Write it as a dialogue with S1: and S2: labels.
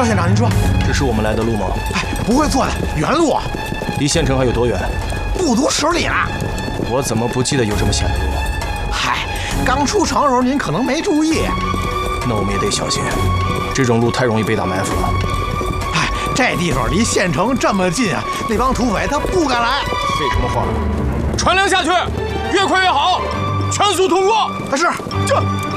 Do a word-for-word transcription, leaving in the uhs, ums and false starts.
S1: 赵县长，您说，
S2: 这是我们来的路吗？
S1: 哎，不会错的，原路。
S2: 离县城还有多远？
S1: 不足十里了。
S2: 我怎么不记得有这么险的路？
S1: 嗨，刚出城的时候您可能没注意。
S2: 那我们也得小心，这种路太容易被打埋伏了。
S1: 哎，这地方离县城这么近啊，那帮土匪他不敢来。
S2: 废什么话！传粮下去，越快越好，全速通过。
S1: 啊是，
S2: 这。